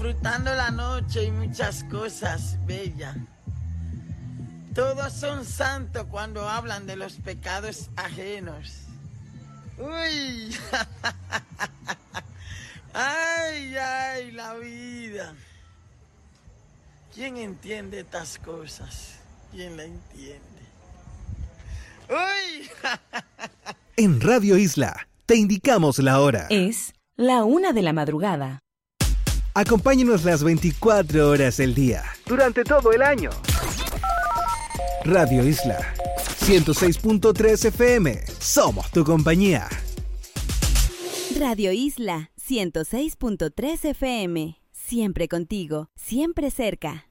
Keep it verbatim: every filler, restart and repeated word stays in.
disfrutando la noche y muchas cosas bellas. Todos son santos cuando hablan de los pecados ajenos. Uy, ay, ay, la vida. ¿Quién entiende estas cosas? ¿Quién la entiende? ¡Uy! En Radio Isla, te indicamos la hora. Es la una de la madrugada. Acompáñanos las veinticuatro horas del día, durante todo el año. Radio Isla, ciento seis punto tres F M. Somos tu compañía. Radio Isla, ciento seis punto tres F M. Siempre contigo, siempre cerca.